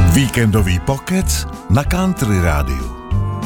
Víkendový pokec na Country rádiu.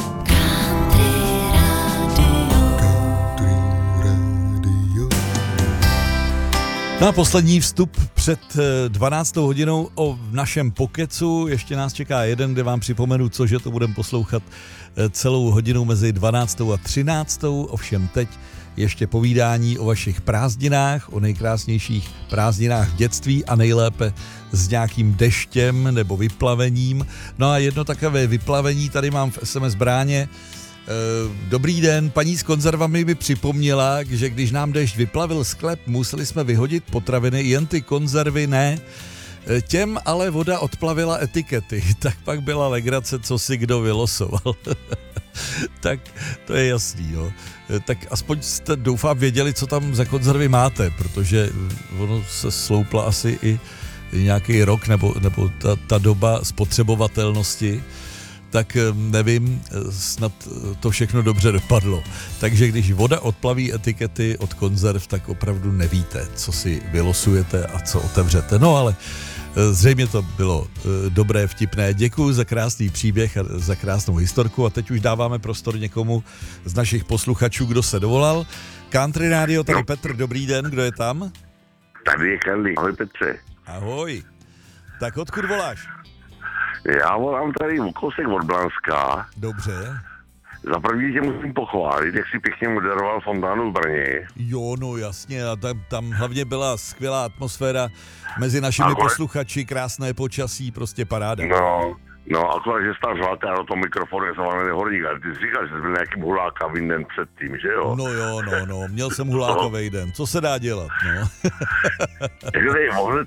Na poslední vstup před 12. hodinou o našem pokecu. Ještě nás čeká jeden, kde vám připomenu, cože to budeme poslouchat celou hodinu mezi 12. a 13. Ovšem teď ještě povídání o vašich prázdninách, o nejkrásnějších prázdninách v dětství a nejlépe s nějakým deštěm nebo vyplavením. No a jedno takové vyplavení tady mám v SMS bráně. Dobrý den, paní s konzervami mi připomněla, že když nám déšť vyplavil sklep, museli jsme vyhodit potraviny, jen ty konzervy ne. Těm ale voda odplavila etikety, tak pak byla legrace, co si kdo vylosoval. Tak to je jasný, jo. Tak aspoň jste doufám věděli, co tam za konzervy máte, protože ono se sloupla asi i nějaký rok nebo ta doba spotřebovatelnosti. Tak nevím, snad to všechno dobře dopadlo. Takže když voda odplaví etikety od konzerv, tak opravdu nevíte, co si vylosujete a co otevřete. No ale zřejmě to bylo dobré, vtipné. Děkuji za krásný příběh a za krásnou historku a teď už dáváme prostor někomu z našich posluchačů, kdo se dovolal. Country Radio, tady Petr, dobrý den, kdo je tam? Tady je Karli, ahoj Petře. Ahoj. Tak odkud voláš? Já volám tady kousek od Blanska. Dobře. Za první tě musím pochválit, jak si pěkně moderoval fontánu v Brně. Jo, no jasně, a tam hlavně byla skvělá atmosféra mezi našimi posluchači, krásné počasí, prostě paráda. No, akorát, že jsi tam zlatý a do toho mikrofonu je zavalený horník, ale ty jsi říkal, že jsi byl nějakým hulákavým den předtím, že jo? No jo, měl jsem hulákovej den, co se dá dělat, no. Takže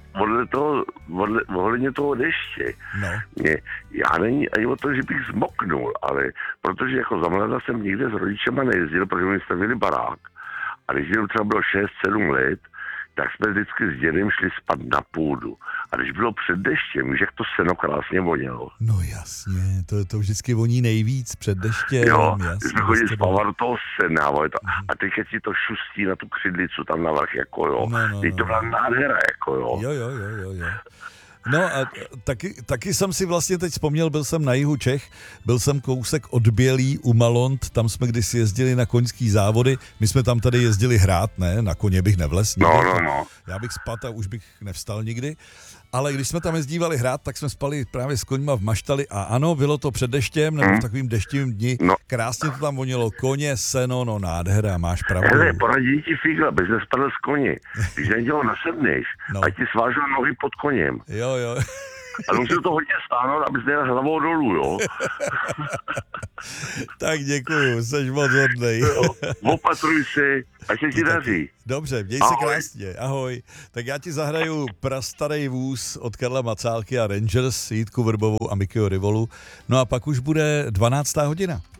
ohledně toho deště, no. Já není ani o to, že bych zmoknul, ale protože jako za mladá jsem nikde s rodičema nejezdil, protože oni stavili barák a když jenom třeba bylo 6-7 let, tak jsme vždycky s dědem šli spát na půdu. A když bylo před deštěm, víš, jak to seno krásně vonělo. No jasně, to vždycky voní nejvíc před deštěm. Jo, jasně, když jsme chodili spávat do toho sena, a teď si to šustí na tu křidlicu tam na vrch, jako jo. Teď to byla nádhera, jako jo. Jo. No a taky jsem si vlastně teď vzpomněl, byl jsem na jihu Čech, byl jsem kousek od Bělí u Malont, tam jsme kdysi jezdili na koňský závody, my jsme tam tady jezdili hrát, ne, na koně bych nevlez nikdy, já bych spal a už bych nevstal nikdy, ale když jsme tam jezdívali hrát, tak jsme spali právě s koňma v maštali a ano, bylo to před deštěm, nebo v takovým deštivým dni, krásně to tam vonilo, koně, seno, no nádhera, máš pravdu. Hele, poradí ti fígla, bez nespadl z koně, když na něho nasedneš, a ti svážou nohy pod koněm. Jo. Ale musím to hodně stáhnout, abys nejel hlavou dolů, jo. Tak děkuju, seš moc hodnej. Opatruj si, ať se ti daří. Dobře, měj se krásně, ahoj. Tak já ti zahraju Prastarej vůz od Karla Macálky a Rangers, Jitku Vrbovou a Mikyho Rivolu. No a pak už bude 12. hodina.